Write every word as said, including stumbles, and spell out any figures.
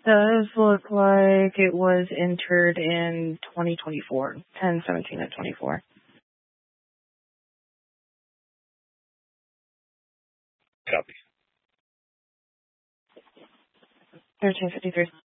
does look like it was entered in twenty twenty-four, ten seventeen of twenty-four. Copy. thirteen fifty-three.